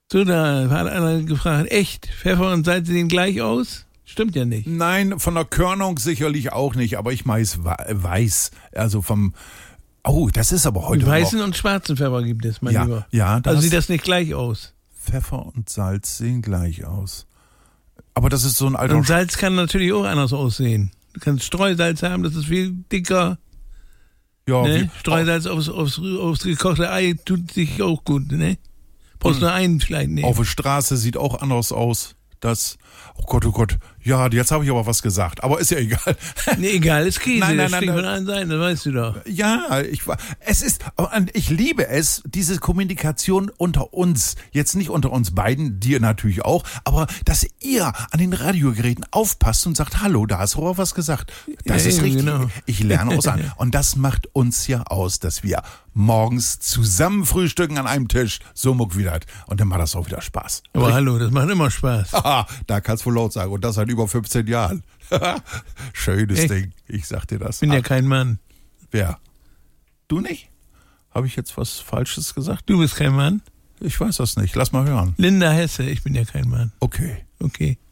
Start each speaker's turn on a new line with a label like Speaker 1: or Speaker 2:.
Speaker 1: So, da hat einer gefragt, echt, Pfeffer und Salz sehen gleich aus? Stimmt ja nicht.
Speaker 2: Nein, von der Körnung sicherlich auch nicht, aber ich weiß, also vom... Oh, das ist aber heute
Speaker 1: Weißen und schwarzen Pfeffer gibt es, mein Lieber.
Speaker 2: Ja,
Speaker 1: also sieht das nicht gleich aus.
Speaker 2: Pfeffer und Salz sehen gleich aus. Aber das ist so ein alter...
Speaker 1: Und Salz kann natürlich auch anders aussehen. Du kannst Streusalz haben, das ist viel dicker.
Speaker 2: Ja,
Speaker 1: ne? Streusalz aufs gekochte Ei tut sich auch gut, ne? Brauchst nur einen vielleicht nehmen.
Speaker 2: Auf der Straße sieht auch anders aus. Oh Gott, ja, jetzt habe ich aber was gesagt, aber ist ja egal.
Speaker 1: Nee, egal, ist Käse,
Speaker 2: nein,
Speaker 1: das steht von allen Seiten, das weißt du doch.
Speaker 2: Ja, ich liebe es, diese Kommunikation unter uns, jetzt nicht unter uns beiden, dir natürlich auch, aber dass ihr an den Radiogeräten aufpasst und sagt, hallo, da hast du aber was gesagt. Das ist richtig, genau. Ich lerne aus an. Und das macht uns ja aus, dass wir morgens zusammen frühstücken an einem Tisch, so muck wieder. Und dann macht das auch wieder Spaß.
Speaker 1: Aber hallo, das macht immer Spaß.
Speaker 2: Da kannst du wohl laut sagen. Und das seit über 15 Jahren. Schönes Ding. Ich sag dir das.
Speaker 1: Ich bin ja kein Mann.
Speaker 2: Wer? Du nicht? Habe ich jetzt was Falsches gesagt?
Speaker 1: Du bist kein Mann?
Speaker 2: Ich weiß das nicht. Lass mal hören.
Speaker 1: Linda Hesse, ich bin ja kein Mann.
Speaker 2: Okay.
Speaker 1: Okay.